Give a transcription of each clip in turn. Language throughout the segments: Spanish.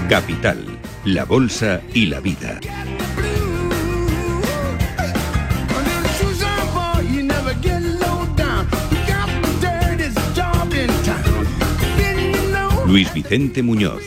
Capital, la bolsa y la vida. Luis Vicente Muñoz.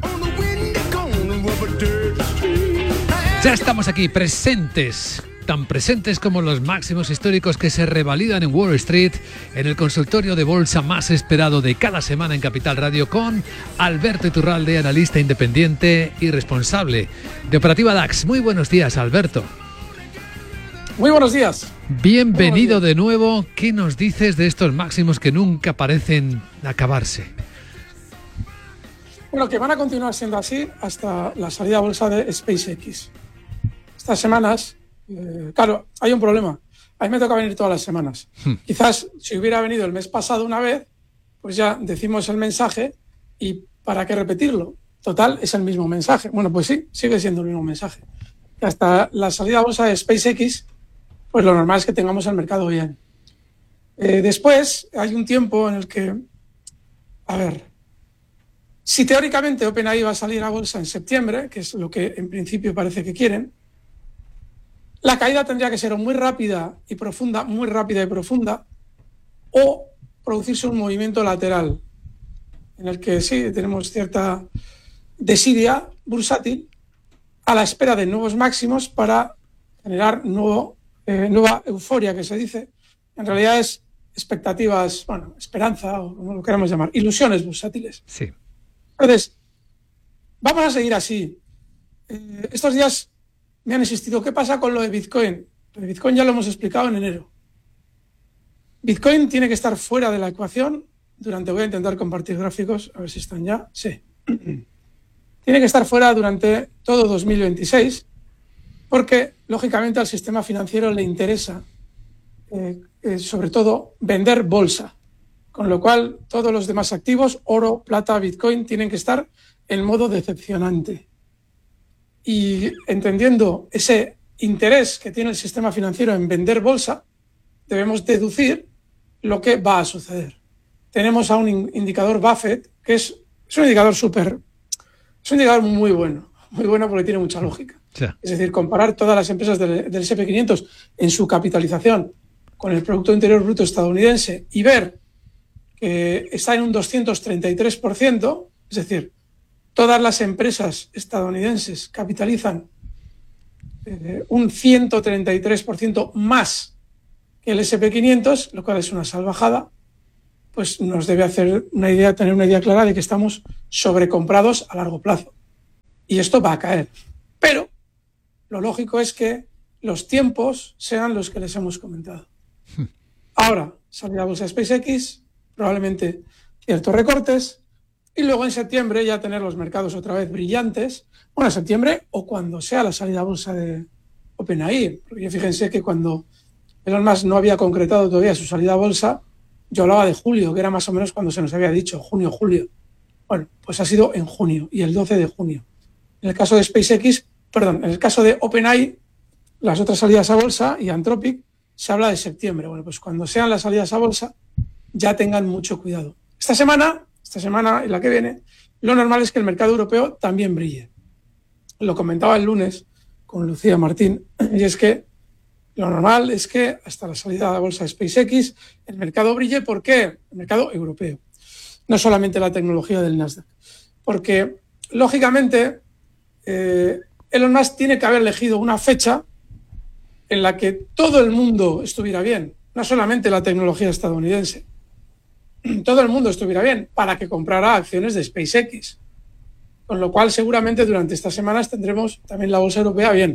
Ya estamos aquí presentes, tan presentes como los máximos históricos que se revalidan en Wall Street, en el consultorio de bolsa más esperado de cada semana en Capital Radio, con Alberto Iturralde, analista independiente y responsable de Operativa DAX. Muy buenos días, Alberto. Muy buenos días. Bienvenido de nuevo. ¿Qué nos dices de estos máximos que nunca parecen acabarse? Bueno, que van a continuar siendo así hasta la salida a bolsa de SpaceX. Estas semanas, claro, hay un problema. A mí me toca venir todas las semanas. Quizás si hubiera venido el mes pasado una vez, pues ya decimos el mensaje y ¿para qué repetirlo? Total, es el mismo mensaje. Bueno, pues sí, sigue siendo el mismo mensaje. Y hasta la salida a bolsa de SpaceX, pues lo normal es que tengamos el mercado bien. Después hay un tiempo en el que, si teóricamente OpenAI va a salir a bolsa en septiembre, que es lo que en principio parece que quieren, la caída tendría que ser muy rápida y profunda, o producirse un movimiento lateral, en el que sí tenemos cierta desidia bursátil a la espera de nuevos máximos para generar nueva euforia, que se dice. En realidad es expectativas, esperanza, o como lo queramos llamar, ilusiones bursátiles. Sí. Entonces, vamos a seguir así. Estos días me han insistido, ¿qué pasa con lo de Bitcoin? Lo de Bitcoin ya lo hemos explicado en enero. Bitcoin tiene que estar fuera de la ecuación voy a intentar compartir gráficos, a ver si están ya. Sí. Tiene que estar fuera durante todo 2026, porque, lógicamente, al sistema financiero le interesa, sobre todo, vender bolsa. Con lo cual, todos los demás activos, oro, plata, Bitcoin, tienen que estar en modo decepcionante. Y entendiendo ese interés que tiene el sistema financiero en vender bolsa, debemos deducir lo que va a suceder. Tenemos a un indicador Buffett, que es un indicador es un indicador muy bueno porque tiene mucha lógica. Sí. Es decir, comparar todas las empresas del S&P 500 en su capitalización con el Producto Interior Bruto estadounidense y ver que está en un 233%, es decir, todas las empresas estadounidenses capitalizan un 133% más que el S&P 500, lo cual es una salvajada, pues nos debe hacer tener una idea clara de que estamos sobrecomprados a largo plazo. Y esto va a caer. Pero lo lógico es que los tiempos sean los que les hemos comentado. Ahora, salida a bolsa de SpaceX, probablemente ciertos recortes, y luego en septiembre ya tener los mercados otra vez brillantes, en septiembre o cuando sea la salida a bolsa de OpenAI, porque fíjense que cuando Elon Musk no había concretado todavía su salida a bolsa, yo hablaba de julio, que era más o menos cuando se nos había dicho, junio, julio. Bueno, pues ha sido en junio y el 12 de junio. En el caso de OpenAI, las otras salidas a bolsa y Anthropic, se habla de septiembre. Bueno, pues cuando sean las salidas a bolsa, ya tengan mucho cuidado. Esta semana y la que viene, lo normal es que el mercado europeo también brille. Lo comentaba el lunes con Lucía Martín, y es que lo normal es que hasta la salida a la bolsa de SpaceX el mercado brille. ¿Por qué? El mercado europeo, no solamente la tecnología del Nasdaq. Porque, lógicamente, Elon Musk tiene que haber elegido una fecha en la que todo el mundo estuviera bien, no solamente la tecnología estadounidense. Todo el mundo estuviera bien para que comprara acciones de SpaceX. Con lo cual, seguramente durante estas semanas tendremos también la bolsa europea bien.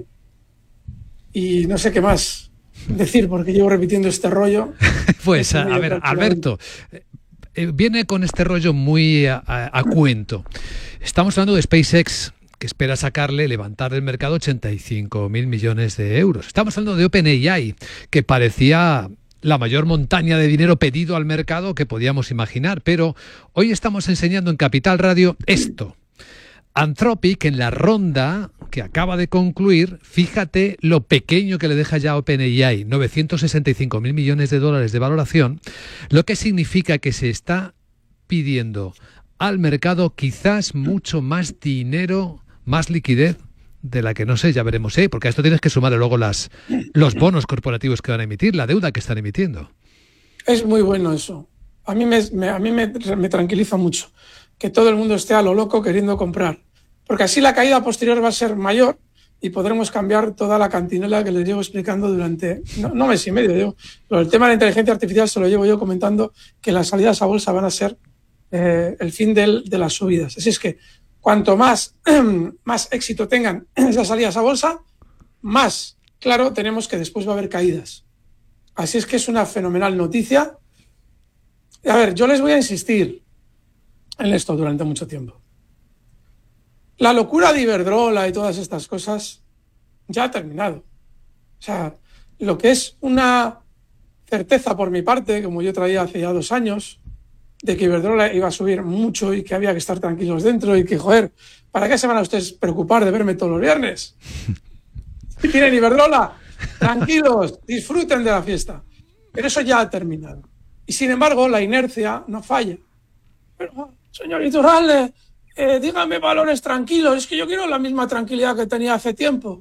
Y no sé qué más decir porque llevo repitiendo este rollo. Pues, a ver, Alberto, viene con este rollo muy a cuento. Estamos hablando de SpaceX, que espera levantar del mercado 85.000 millones de euros. Estamos hablando de OpenAI, que parecía la mayor montaña de dinero pedido al mercado que podíamos imaginar, pero hoy estamos enseñando en Capital Radio esto. Anthropic, en la ronda que acaba de concluir, fíjate lo pequeño que le deja ya OpenAI, 965.000 millones de dólares de valoración, lo que significa que se está pidiendo al mercado quizás mucho más dinero, más liquidez de la que no sé, ya veremos, porque a esto tienes que sumarle luego los bonos corporativos que van a emitir, la deuda que están emitiendo. Es muy bueno eso. A mí me tranquiliza mucho que todo el mundo esté a lo loco queriendo comprar, porque así la caída posterior va a ser mayor y podremos cambiar toda la cantinela que les llevo explicando durante no mes y medio. El tema de la inteligencia artificial se lo llevo yo comentando, que las salidas a bolsa van a ser el fin de las subidas. Así es que cuanto más éxito tengan esas salidas a bolsa, más claro tenemos que después va a haber caídas. Así es que es una fenomenal noticia. A ver, yo les voy a insistir en esto durante mucho tiempo. La locura de Iberdrola y todas estas cosas ya ha terminado. O sea, lo que es una certeza por mi parte, como yo traía hace ya 2 años, de que Iberdrola iba a subir mucho y que había que estar tranquilos dentro y que, joder, ¿para qué se van a ustedes preocupar de verme todos los viernes? Si tienen Iberdrola, tranquilos, disfruten de la fiesta. Pero eso ya ha terminado. Y sin embargo, la inercia no falla. Pero, señor Iturralde, dígame valores tranquilos, es que yo quiero la misma tranquilidad que tenía hace tiempo.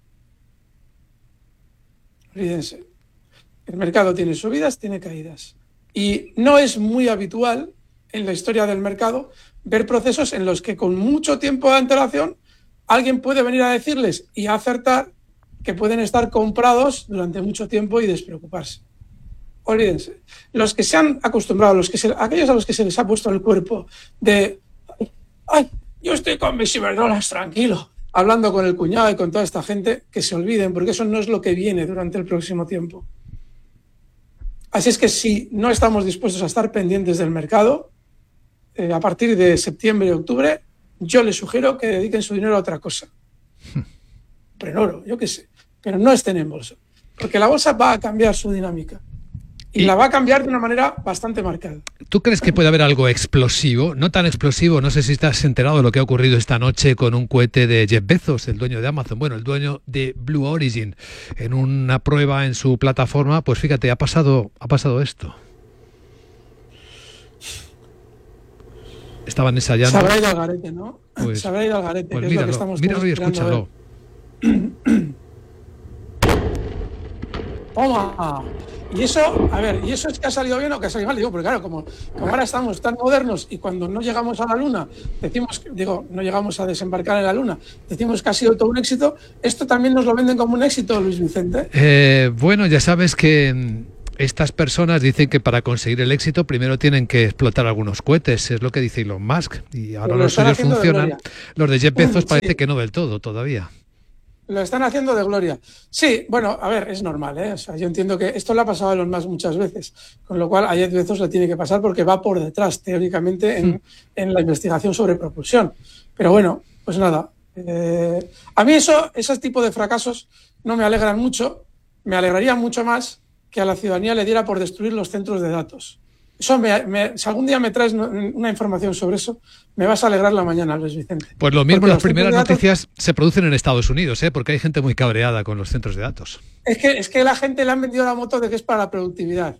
Olvídense. El mercado tiene subidas, tiene caídas. Y no es muy habitual en la historia del mercado ver procesos en los que con mucho tiempo de antelación alguien puede venir a decirles y a acertar que pueden estar comprados durante mucho tiempo y despreocuparse. Olvídense. Los que se han acostumbrado, aquellos a los que se les ha puesto el cuerpo de ¡ay! Yo estoy con mis Iberdrolas tranquilo, hablando con el cuñado y con toda esta gente, que se olviden, porque eso no es lo que viene durante el próximo tiempo. Así es que si no estamos dispuestos a estar pendientes del mercado, a partir de septiembre y octubre, yo les sugiero que dediquen su dinero a otra cosa. Pero en oro, yo qué sé, pero no estén en bolsa, porque la bolsa va a cambiar su dinámica. Y la va a cambiar de una manera bastante marcada. ¿Tú crees que puede haber algo explosivo? No tan explosivo, no sé si estás enterado de lo que ha ocurrido esta noche con un cohete de Jeff Bezos, el dueño de Amazon, bueno, el dueño de Blue Origin. En una prueba en su plataforma, pues fíjate, ha pasado esto. Estaban ensayando. Se habrá ido al garete, ¿no? Pues, se habrá ido al garete. Pues que míralo, es lo que míralo y escúchalo. ¡Toma! Y eso es que ha salido bien o que ha salido mal. Digo, porque claro, como ahora estamos tan modernos y cuando no llegamos a la Luna, no llegamos a desembarcar en la Luna, decimos que ha sido todo un éxito, ¿esto también nos lo venden como un éxito, Luis Vicente? Bueno, ya sabes que estas personas dicen que para conseguir el éxito primero tienen que explotar algunos cohetes, es lo que dice Elon Musk, y ahora los suyos funcionan. Los de Jeff Bezos parece que no del todo todavía. Lo están haciendo de gloria. Sí, bueno, a ver, es normal, ¿eh? O sea, yo entiendo que esto le ha pasado a Elon Musk muchas veces, con lo cual a Jeff Bezos le tiene que pasar porque va por detrás, teóricamente, en la investigación sobre propulsión. Pero bueno, pues nada. A mí esos tipos de fracasos no me alegran mucho. Me alegraría mucho más que a la ciudadanía le diera por destruir los centros de datos. Eso si algún día me traes una información sobre eso, me vas a alegrar la mañana, Luis Vicente. Pues lo mismo, las primeras noticias se producen en Estados Unidos, porque hay gente muy cabreada con los centros de datos. Es que la gente le han vendido la moto de que es para la productividad.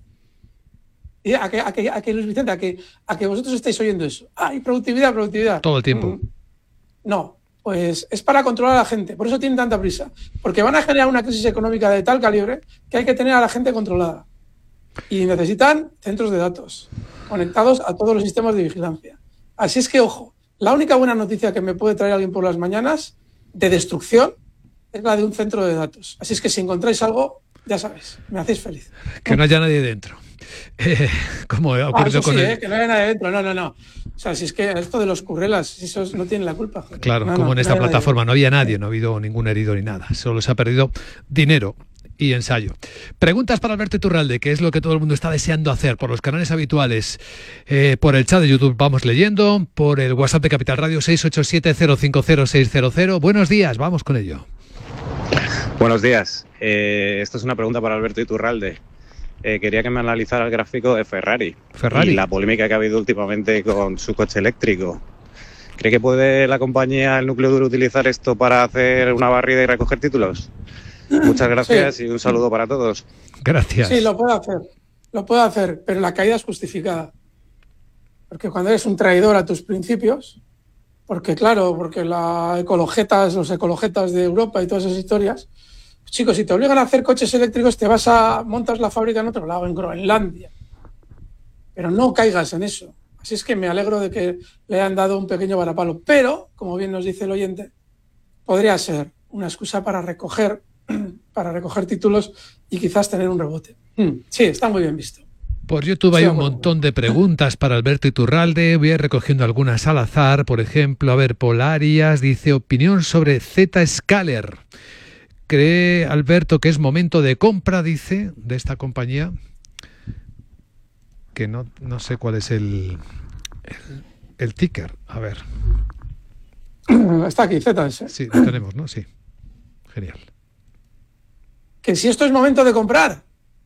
Y a que Luis Vicente, a que vosotros estáis oyendo eso. ¡Ay, productividad! Todo el tiempo. No, pues es para controlar a la gente. Por eso tienen tanta prisa. Porque van a generar una crisis económica de tal calibre que hay que tener a la gente controlada. Y necesitan centros de datos conectados a todos los sistemas de vigilancia. Así es que, ojo, la única buena noticia que me puede traer alguien por las mañanas de destrucción es la de un centro de datos. Así es que si encontráis algo, ya sabéis, me hacéis feliz. Que no haya nadie dentro. Como ha ocurrido con que no haya nadie dentro. No. O sea, si es que esto de los currelas, esos no tienen la culpa. Joder. Claro, como en esta plataforma no había nadie, no ha habido ningún herido ni nada. Solo se ha perdido dinero y ensayo. Preguntas para Alberto Iturralde, que es lo que todo el mundo está deseando hacer por los canales habituales, por el chat de YouTube vamos leyendo, por el WhatsApp de Capital Radio 687-050-600. Buenos días, vamos con ello. Buenos días. Esto es una pregunta para Alberto Iturralde. Quería que me analizara el gráfico de Ferrari y la polémica que ha habido últimamente con su coche eléctrico. ¿Cree que puede la compañía, el núcleo duro, utilizar esto para hacer una barrida y recoger títulos? Muchas gracias y un saludo para todos. Gracias. Sí, lo puede hacer, pero la caída es justificada. porque cuando eres un traidor a tus principios, porque claro, porque los ecologetas de Europa y todas esas historias, pues, chicos, si te obligan a hacer coches eléctricos, montas la fábrica en otro lado, en Groenlandia. Pero no caigas en eso. Así es que me alegro de que le hayan dado un pequeño varapalo. Pero, como bien nos dice el oyente, podría ser una excusa para recoger títulos y quizás tener un rebote. Sí, está muy bien visto. Por YouTube hay un montón de preguntas para Alberto Iturralde. Voy a ir recogiendo algunas al azar. Por ejemplo, Polarias dice: opinión sobre Zscaler. ¿Cree Alberto que es momento de compra, dice, de esta compañía? Que no sé cuál es el ticker. A ver. Está aquí, ZS. Sí, lo tenemos, ¿no? Sí. Genial. ¿Que si esto es momento de comprar?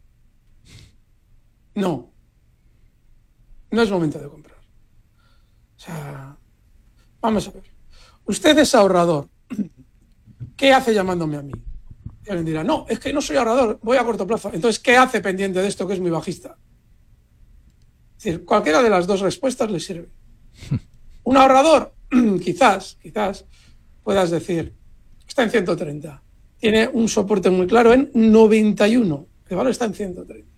No. No es momento de comprar. O sea, vamos a ver. Usted es ahorrador. ¿Qué hace llamándome a mí? Y alguien dirá, no, es que no soy ahorrador, voy a corto plazo. Entonces, ¿qué hace pendiente de esto que es muy bajista? Es decir, cualquiera de las dos respuestas le sirve. Un ahorrador, quizás puedas decir, está en 130. Tiene un soporte muy claro en 91. El valor está en 130.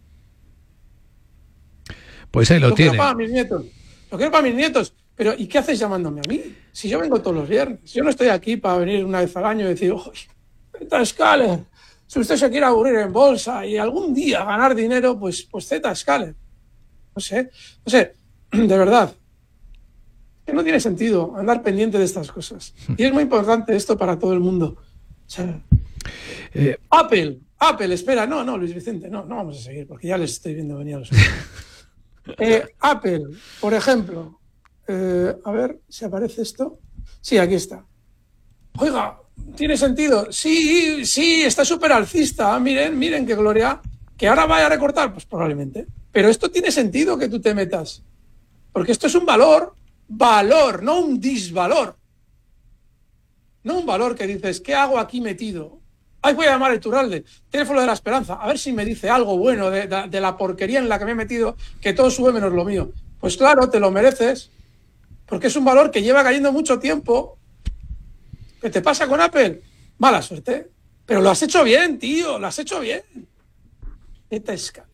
Pues ahí lo tiene. Lo quiero para mis nietos. Pero ¿y qué haces llamándome a mí? Si yo vengo todos los viernes. Yo no estoy aquí para venir una vez al año y decir, oye, Zscaler, si usted se quiere aburrir en bolsa y algún día ganar dinero, pues Zscaler. No sé, de verdad. Que no tiene sentido andar pendiente de estas cosas. Y es muy importante esto para todo el mundo. O sea, Apple, espera, no, Luis Vicente, no vamos a seguir, porque ya les estoy viendo venir a los Apple, por ejemplo, a ver si aparece esto. Sí, aquí está. Oiga, ¿tiene sentido? Sí, está súper alcista. Miren qué gloria. ¿Que ahora vaya a recortar? Pues probablemente. Pero esto tiene sentido que tú te metas. Porque esto es un valor, no un disvalor. No un valor que dices, ¿qué hago aquí metido? Ay, voy a llamar a Iturralde, teléfono de la esperanza, a ver si me dice algo bueno de la porquería en la que me he metido, que todo sube menos lo mío. Pues claro, te lo mereces, porque es un valor que lleva cayendo mucho tiempo. ¿Qué te pasa con Apple? Mala suerte. Pero lo has hecho bien, tío, lo has hecho bien. Zscaler.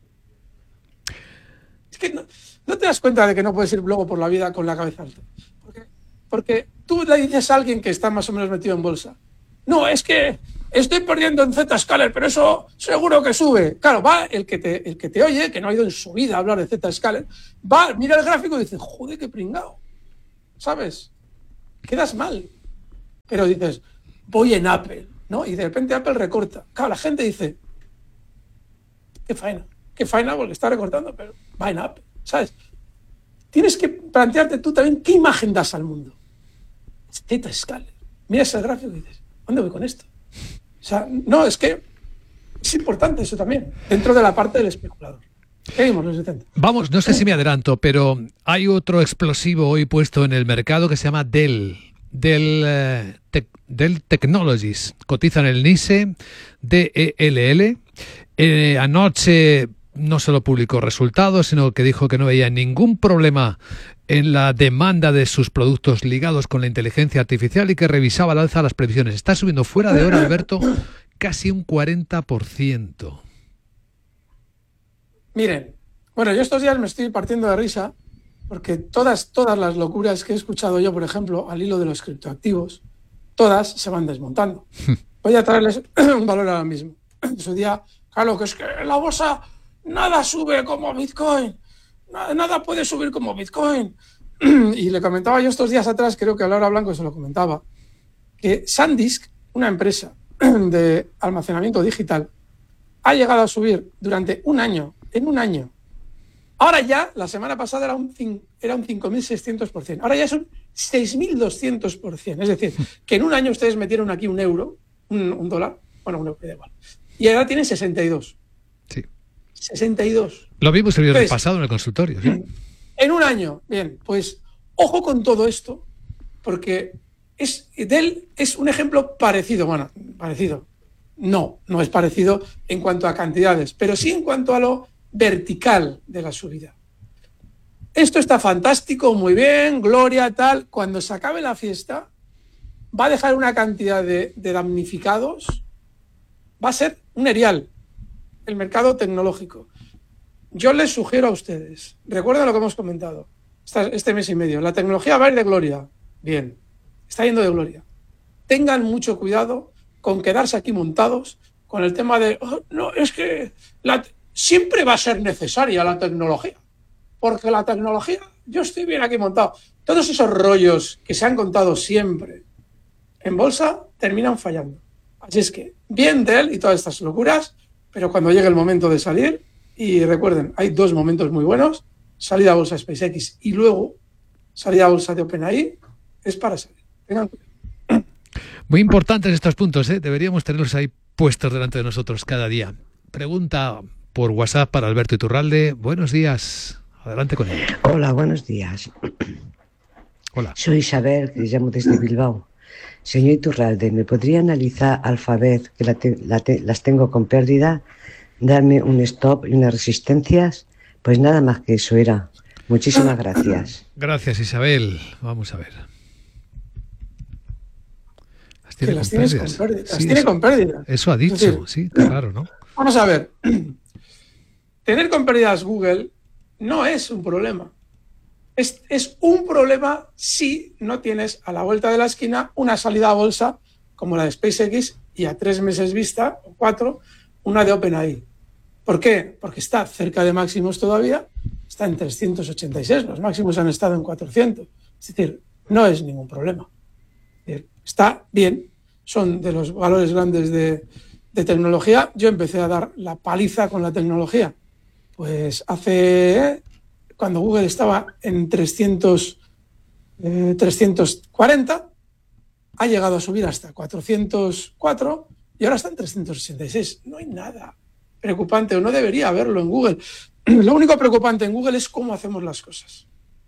Es que no te das cuenta de que no puedes ir luego por la vida con la cabeza alta. Porque tú le dices a alguien que está más o menos metido en bolsa, no, es que estoy perdiendo en Zscaler, pero eso seguro que sube. Claro, va el que te oye, que no ha ido en su vida a hablar de Zscaler, va, mira el gráfico y dice, joder, qué pringao. ¿Sabes? Quedas mal. Pero dices, voy en Apple, ¿no? Y de repente Apple recorta. Claro, la gente dice, qué faena porque está recortando, pero va en Apple, ¿sabes? Tienes que plantearte tú también qué imagen das al mundo. Zscaler. Miras el gráfico y dices, ¿dónde voy con esto? O sea, no, es que es importante eso también, dentro de la parte del especulador. Seguimos, los 70. Vamos, no sé si me adelanto, pero hay otro explosivo hoy puesto en el mercado que se llama Dell Technologies. Cotiza en el NYSE, DELL. Anoche no solo publicó resultados, sino que dijo que no veía ningún problema en la demanda de sus productos ligados con la inteligencia artificial y que revisaba al alza las previsiones. Está subiendo fuera de hora, Alberto, casi un 40%. Miren, bueno, yo estos días me estoy partiendo de risa porque todas las locuras que he escuchado yo, por ejemplo, al hilo de los criptoactivos, todas se van desmontando. Voy a traerles un valor ahora mismo. En su día, claro, que es que la bolsa nada sube como Bitcoin, nada puede subir como Bitcoin. Y le comentaba yo estos días atrás, creo que a Laura Blanco se lo comentaba, que SanDisk, una empresa de almacenamiento digital, ha llegado a subir durante un año, en un año. Ahora ya, la semana pasada era un 5.600%. Ahora ya es un 6.200%. Es decir, que en un año ustedes metieron aquí un euro, un dólar, bueno, un euro, da igual. Y ahora tienen 62. Sí. 62. Lo vimos el viernes pasado en el consultorio. ¿Sí? En un año. Bien, pues ojo con todo esto, porque Dell es un ejemplo parecido. Bueno, parecido. No es parecido en cuanto a cantidades, pero sí en cuanto a lo vertical de la subida. esto está fantástico, muy bien, gloria, tal. Cuando se acabe la fiesta, va a dejar una cantidad de damnificados, va a ser un erial el mercado tecnológico. Yo les sugiero a ustedes, recuerden lo que hemos comentado este mes y medio, la tecnología va a ir de gloria, bien, está yendo de gloria. Tengan mucho cuidado con quedarse aquí montados con el tema de, no, es que siempre va a ser necesaria la tecnología. Porque la tecnología, yo estoy bien aquí montado. Todos esos rollos que se han contado siempre en bolsa terminan fallando. Así es que, bien de él y todas estas locuras, pero cuando llegue el momento de salir, y recuerden, hay 2 momentos muy buenos, salida a bolsa de SpaceX y luego salida a bolsa de OpenAI, es para salir. Tengan cuidado. Muy importantes estos puntos, ¿eh? Deberíamos tenerlos ahí puestos delante de nosotros cada día. Pregunta por WhatsApp para Alberto Iturralde. Buenos días. Adelante con él. Hola, buenos días. Hola. Soy Isabel, que llamo desde Bilbao. Señor Iturralde, ¿me podría analizar Alphabet, que las tengo con pérdida, darme un stop y unas resistencias? Pues nada más que eso era. Muchísimas gracias. Gracias, Isabel. Vamos a ver. Las tiene con pérdida. Eso ha dicho, decir, sí, claro, ¿no? Vamos a ver. Tener con pérdidas Google no es un problema. Es un problema si no tienes a la vuelta de la esquina una salida a bolsa como la de SpaceX y a 3 meses vista, o 4, una de OpenAI. ¿Por qué? Porque está cerca de máximos todavía, está en 386, los máximos han estado en 400. Es decir, no es ningún problema. Está bien, son de los valores grandes de tecnología. Yo empecé a dar la paliza con la tecnología, pues cuando Google estaba en 340, ha llegado a subir hasta 404 y ahora está en 386. No hay nada preocupante, o no debería haberlo en Google. Lo único preocupante en Google es cómo hacemos las cosas.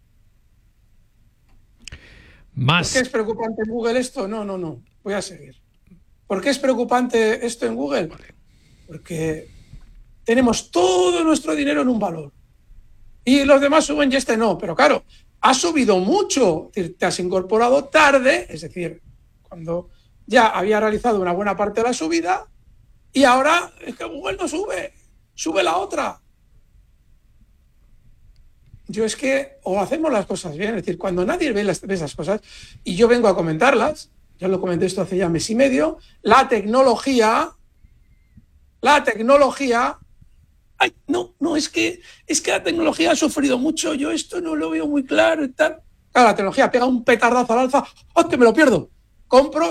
¿Por qué es preocupante en Google esto? No. Voy a seguir. ¿Por qué es preocupante esto en Google? Porque tenemos todo nuestro dinero en un valor. Y los demás suben y este no. Pero claro, ha subido mucho. Te has incorporado tarde, es decir, cuando ya había realizado una buena parte de la subida, y ahora es que Google no sube la otra. Yo es que o hacemos las cosas bien, es decir, cuando nadie ve esas cosas, y yo vengo a comentarlas, yo lo comenté esto hace ya mes y medio, la tecnología, ay, no, es que la tecnología ha sufrido mucho, yo esto no lo veo muy claro y tal. Claro, la tecnología pega un petardazo al alza, ¡oh, que me lo pierdo! Compro